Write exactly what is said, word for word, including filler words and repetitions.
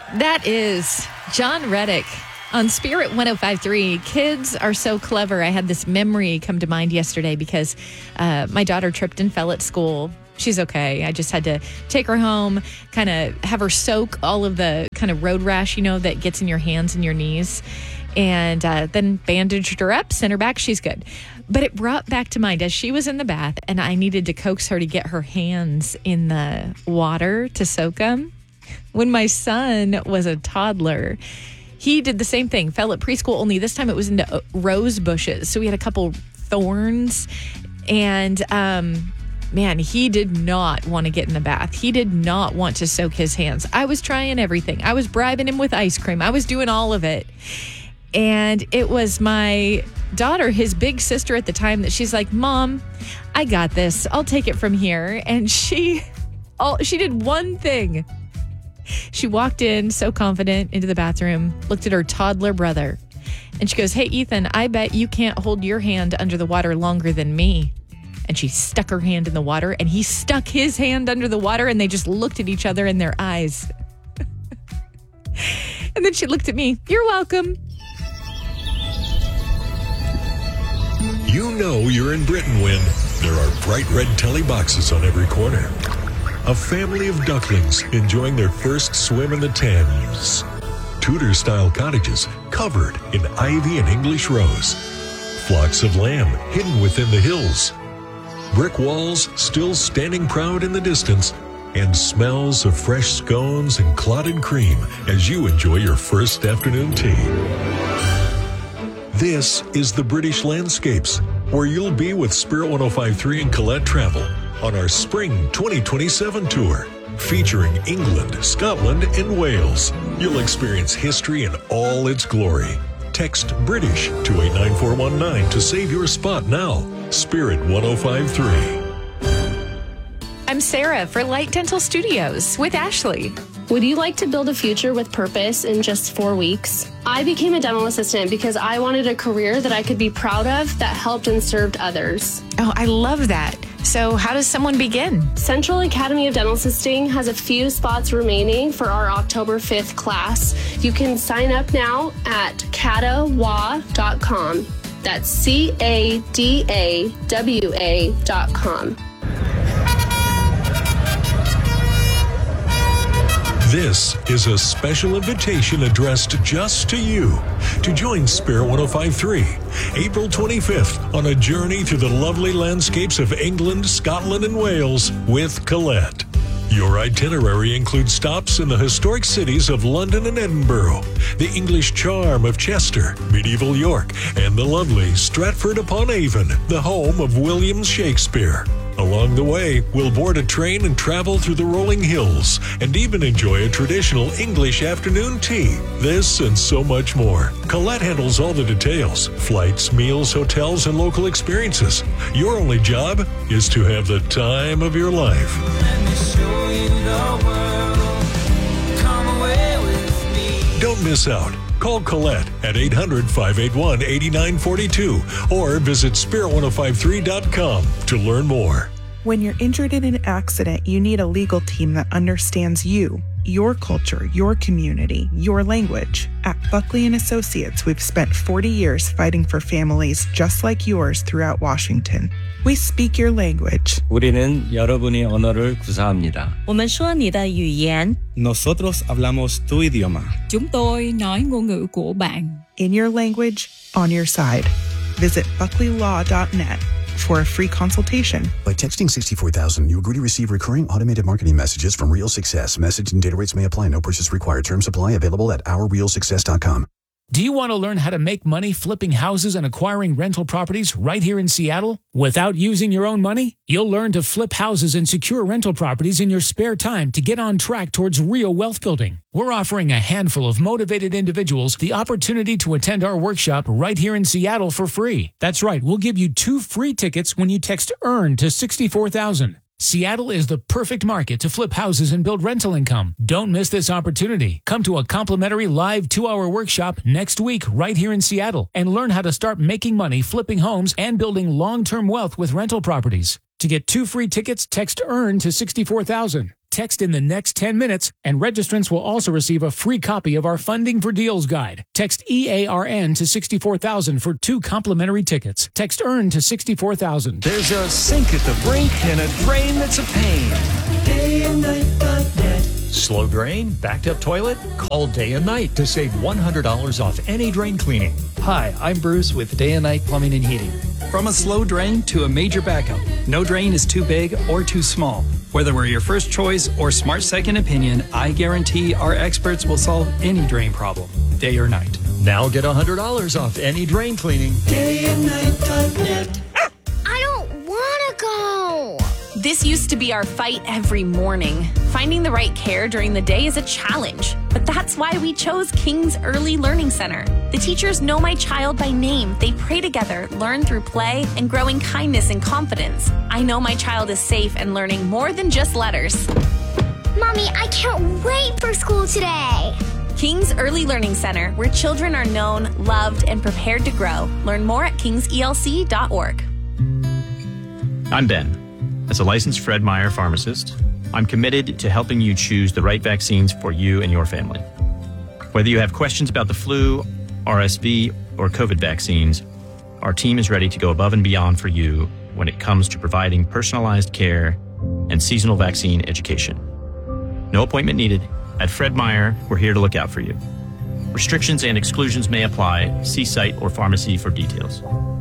That is John Reddick on Spirit one oh five point three. Kids are so clever. I had this memory come to mind yesterday because uh, my daughter tripped and fell at school. She's okay. I just had to take her home, kind of have her soak all of the kind of road rash, you know, that gets in your hands and your knees. And uh, then bandaged her up, sent her back. She's good. But it brought back to mind as she was in the bath and I needed to coax her to get her hands in the water to soak them. When my son was a toddler, he did the same thing, fell at preschool, only this time it was into rose bushes. So we had a couple thorns and, um, man, he did not want to get in the bath. He did not want to soak his hands. I was trying everything. I was bribing him with ice cream. I was doing all of it. And it was my daughter, his big sister at the time, that she's like, Mom, I got this. I'll take it from here. And she, all, she did one thing. She walked in so confident into the bathroom, looked at her toddler brother, and she goes, hey, Ethan, I bet you can't hold your hand under the water longer than me. And she stuck her hand in the water, and he stuck his hand under the water, and they just looked at each other in their eyes. And then she looked at me, you're welcome. You know you're in Britain when there are bright red telly boxes on every corner. A family of ducklings enjoying their first swim in the Thames. Tudor-style cottages covered in ivy and English rose. Flocks of lamb hidden within the hills. Brick walls still standing proud in the distance. And smells of fresh scones and clotted cream as you enjoy your first afternoon tea. This is the British Landscapes, where you'll be with Spirit one oh five point three and Colette Travel on our Spring twenty twenty-seven tour, featuring England, Scotland, and Wales. You'll experience history in all its glory. Text British to eight nine four one nine to save your spot now. Spirit one oh five point three. I'm Sarah for Light Dental Studios with Ashley. Would you like to build a future with purpose in just four weeks? I became a dental assistant because I wanted a career that I could be proud of that helped and served others. Oh, I love that. So how does someone begin? Central Academy of Dental Assisting has a few spots remaining for our October fifth class. You can sign up now at cadawa dot com. That's C A D A W A dot com. This is a special invitation addressed just to you to join Spirit one oh five point three, April twenty-fifth, on a journey through the lovely landscapes of England, Scotland, and Wales with Colette. Your itinerary includes stops in the historic cities of London and Edinburgh, the English charm of Chester, medieval York, and the lovely Stratford-upon-Avon, the home of William Shakespeare. Along the way, we'll board a train and travel through the rolling hills and even enjoy a traditional English afternoon tea. This and so much more. Colette handles all the details: flights, meals, hotels, and local experiences. Your only job is to have the time of your life. Let me show you the world. Come away with me. Don't miss out. Call Colette at eight hundred, five eight one, eight nine four two or visit spirit one oh five three dot com to learn more. When you're injured in an accident, you need a legal team that understands you, your culture, your community, your language. At Buckley and Associates, we've spent forty years fighting for families just like yours throughout Washington. We speak your language. 우리는 여러분의 언어를 구사합니다. 我们说你的语言. Nosotros hablamos tu idioma. Chúng tôi nói ngôn ngữ của bạn. In your language, on your side. Visit buckley law dot net for a free consultation. By texting sixty-four thousand, you agree to receive recurring automated marketing messages from Real Success. Message and data rates may apply. No purchase required. Terms apply. Available at our real success dot com. Do you want to learn how to make money flipping houses and acquiring rental properties right here in Seattle without using your own money? You'll learn to flip houses and secure rental properties in your spare time to get on track towards real wealth building. We're offering a handful of motivated individuals the opportunity to attend our workshop right here in Seattle for free. That's right, we'll give you two free tickets when you text EARN to sixty-four thousand. Seattle is the perfect market to flip houses and build rental income. Don't miss this opportunity. Come to a complimentary live two-hour workshop next week right here in Seattle and learn how to start making money flipping homes and building long-term wealth with rental properties. To get two free tickets, text EARN to sixty-four thousand. Text in the next ten minutes, and registrants will also receive a free copy of our Funding for Deals guide. Text E A R N to sixty-four thousand for two complimentary tickets. Text EARN to sixty-four thousand. There's a sink at the brink and a drain that's a pain. day and night dot net. Slow drain? Backed up toilet? Call Day and Night to save one hundred dollars off any drain cleaning. Hi, I'm Bruce with Day and Night Plumbing and Heating. From a slow drain to a major backup, no drain is too big or too small. Whether we're your first choice or smart second opinion, I guarantee our experts will solve any drain problem, day or night. Now get one hundred dollars off any drain cleaning. day and night dot net. I don't want to go. This used to be our fight every morning. Finding the right care during the day is a challenge, but that's why we chose King's Early Learning Center. The teachers know my child by name. They pray together, learn through play, and grow in kindness and confidence. I know my child is safe and learning more than just letters. Mommy, I can't wait for school today. King's Early Learning Center, where children are known, loved, and prepared to grow. Learn more at kings E L C dot org. I'm Ben. As a licensed Fred Meyer pharmacist, I'm committed to helping you choose the right vaccines for you and your family. Whether you have questions about the flu, R S V, or COVID vaccines, our team is ready to go above and beyond for you when it comes to providing personalized care and seasonal vaccine education. No appointment needed. At Fred Meyer, we're here to look out for you. Restrictions and exclusions may apply. See site or pharmacy for details.